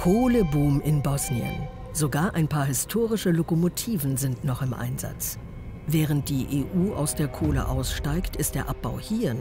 Kohleboom in Bosnien. Sogar ein paar historische Lokomotiven sind noch im Einsatz. Während die EU aus der Kohle aussteigt, ist der Abbau hier